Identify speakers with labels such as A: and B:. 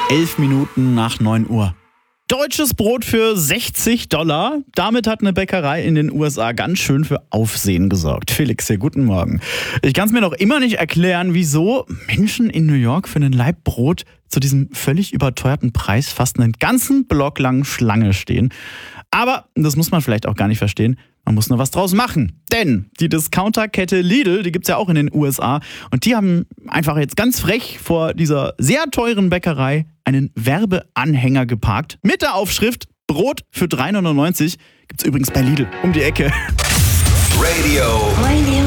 A: 11 Minuten nach 9 Uhr. Deutsches Brot für $60. Damit hat eine Bäckerei in den USA ganz schön für Aufsehen gesorgt. Felix hier, guten Morgen. Ich kann es mir noch immer nicht erklären, wieso Menschen in New York für einen Laib Brot zu diesem völlig überteuerten Preis fast einen ganzen Block lang Schlange stehen. Aber das muss man vielleicht auch gar nicht verstehen. Man muss nur was draus machen. Denn die Discounterkette Lidl, die gibt's ja auch in den USA. Und die haben einfach jetzt ganz frech vor dieser sehr teuren Bäckerei einen Werbeanhänger geparkt. Mit der Aufschrift Brot für $3,99. Gibt's übrigens bei Lidl um die Ecke.
B: Radio